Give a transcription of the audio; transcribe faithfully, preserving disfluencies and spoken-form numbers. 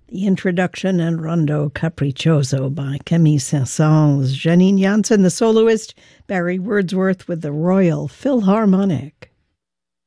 The introduction and Rondo Capriccioso by Camille Saint-Saëns, Janine Jansen, the soloist, Barry Wordsworth with the Royal Philharmonic.